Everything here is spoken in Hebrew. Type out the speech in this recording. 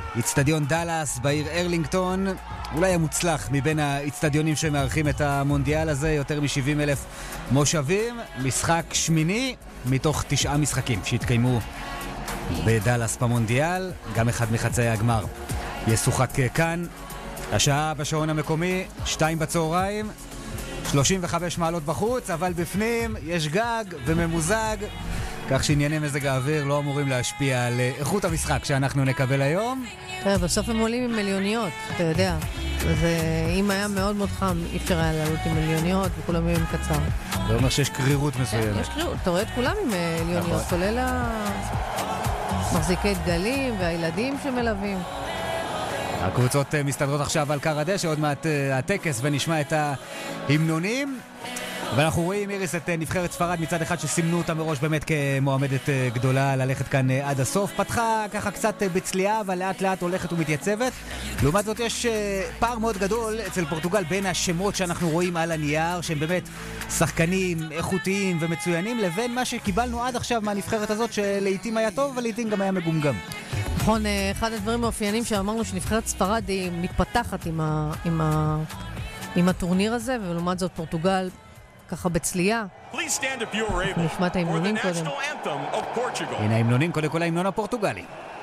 אצטדיון דאלאס בעיר ארלינגטון, אולי המוצלח מבין האצטדיונים שמארחים את המונדיאל הזה, יותר מ-70,000 מושבים, משחק שמיני מתוך 9 משחקים שהתקיימו בדאלאס במונדיאל, גם אחד מחצאי הגמר ישוחק כאן. השעה בשעון המקומי 2 בצהריים, 35 מעלות בחוץ, אבל בפנים יש גג וממוזג, כך שענייני מזג האוויר לא אמורים להשפיע על איכות המשחק שאנחנו נקבל היום. בסוף הם עולים עם מיליוניות, אתה יודע. אז אם היה מאוד מאוד חם, אי אפשר היה לעלות עם מיליוניות, וכולם יהיו עם קצר. זה אומר שיש קרירות מסוימת. יש קרירות, אתה רואה את כולם עם מיליוניות, כולל מחזיקי דגלים והילדים שמלווים. הקבוצות מסתדרות עכשיו על קר הדשא, עוד מעט הטקס ונשמע את ההמנונים. ואנחנו רואים, איריס, את נבחרת ספרד מצד אחד שסימנו אותה מראש באמת כמועמדת גדולה ללכת כאן עד הסוף. פתחה ככה קצת בצליעה, אבל לאט לאט הולכת ומתייצבת. לעומת זאת יש פער מאוד גדול אצל פורטוגל בין השמות שאנחנו רואים על הנייר, שהם באמת שחקנים איכותיים ומצוינים, לבין מה שקיבלנו עד עכשיו מהנבחרת הזאת, שלעיתים היה טוב ולעיתים גם היה מגומגם. נכון, אחד הדברים האופיינים שאמרנו שנבחרת ספרד היא מתפתחת עם הטורניר הזה, ולעומת זאת פורטוגל ככה בצלייה. נשמע את ההמנונים קודם. הנה ההמנונים, קודם כל ההמנון הפורטוגלי.